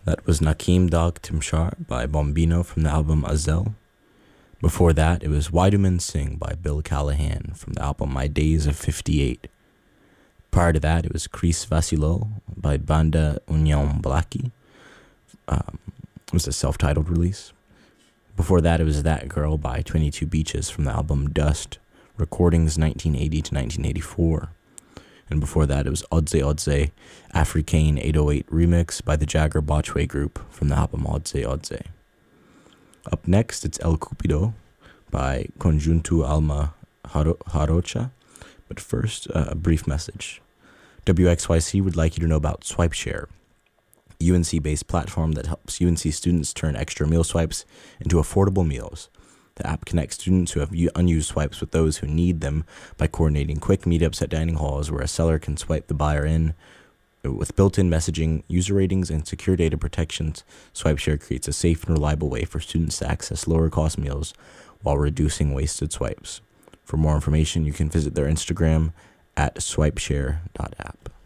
That was Nakim Dog Timshar by Bombino from the album Azel. Before that, it was Why Do Men Sing by Bill Callahan from the album My Days of 58. Prior to that, it was Chris Vasilo by Banda Union Blackie. It was a self-titled release. Before that, it was That Girl by 22 Beaches from the album Dust, recordings 1980 to 1984. And before that, it was Odze Odze, Africaine 808 remix by the Jagger Botchway Group from the album Odze Odze. Up next, it's El Cupido by Conjunto Alma Jarocha. But first, a brief message. WXYC would like you to know about SwipeShare, UNC-based platform that helps UNC students turn extra meal swipes into affordable meals. The app connects students who have unused swipes with those who need them by coordinating quick meetups at dining halls where a seller can swipe the buyer in. With built-in messaging, user ratings, and secure data protections, SwipeShare creates a safe and reliable way for students to access lower-cost meals while reducing wasted swipes. For more information, you can visit their Instagram at swipeshare.app.